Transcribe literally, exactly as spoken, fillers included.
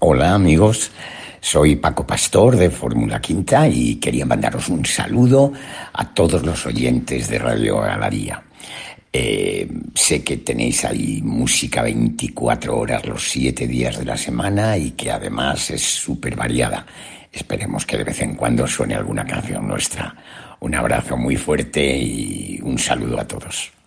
Hola amigos, soy Paco Pastor de Fórmula Quinta y quería mandaros un saludo a todos los oyentes de Radio Galería. Eh, sé que tenéis ahí música veinticuatro horas los siete días de la semana y que además es súper variada. Esperemos que de vez en cuando suene alguna canción nuestra. Un abrazo muy fuerte y un saludo a todos.